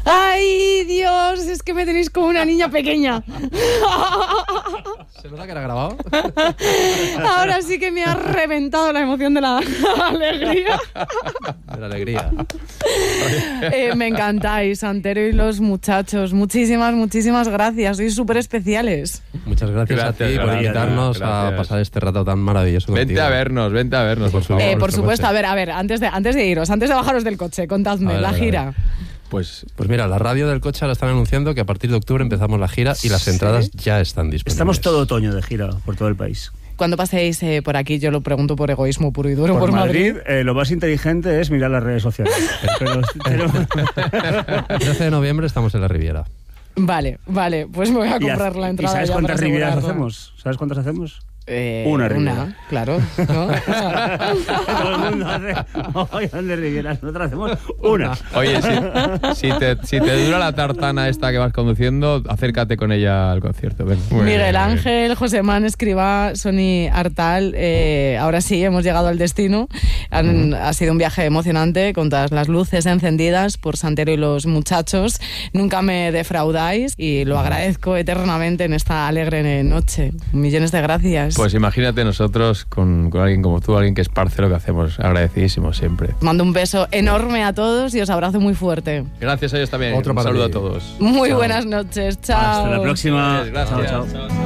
¡Ay, Dios! Es que me tenéis como una niña pequeña. ¿Se nota que era grabado? Ahora sí que me ha reventado la emoción de la alegría. De la alegría. Me encantáis, Santero y los muchachos. Muchísimas gracias. Sois súper especiales. Muchas gracias a ti por invitarnos a pasar este rato tan maravilloso contigo. Vente a vernos, por favor. Por supuesto, a ver, antes de iros, antes de bajaros del coche, contadme la gira. Pues mira, la radio del coche ahora están anunciando que a partir de octubre empezamos la gira y las entradas ya están disponibles. Estamos todo otoño de gira por todo el país. Cuando paséis por aquí, yo lo pregunto por egoísmo puro y duro, por Madrid. Lo más inteligente es mirar las redes sociales. El 13 de noviembre estamos en la Riviera. Vale, pues me voy a comprar la entrada. ¿Y sabes ya cuántas para Rivieras asegurarlo. hacemos? ¿Sabes cuántas hacemos? Una Riviera. Claro. ¿No? Todo el mundo hace mogollón de Rivieras. Nosotros hacemos una. Oye, si te dura la tartana esta que vas conduciendo, acércate con ella al concierto. Ven. Miguel Ángel, Josemán Escribá, Sony Artal, ahora sí, hemos llegado al destino. Ha sido un viaje emocionante con todas las luces encendidas por Santero y los muchachos. Nunca me defraudáis y lo agradezco eternamente en esta alegre noche. Millones de gracias. Pues imagínate nosotros con alguien como tú, alguien que esparce lo que hacemos. Agradecidísimo siempre. Mando un beso enorme a todos y os abrazo muy fuerte. Gracias a ellos también. Otro un para saludo ti. a todos. Muy buenas noches. Chao. Hasta la próxima. Gracias. Chao.